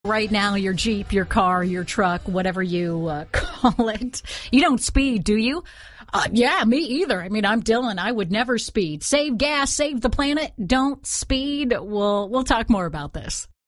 Right now, your Jeep, your car, your truck, whatever you call it, you don't speed, do you? Yeah, me either. I mean, I'm Dylan. I would never speed. Save gas, save the planet. Don't speed. We'll talk more about this.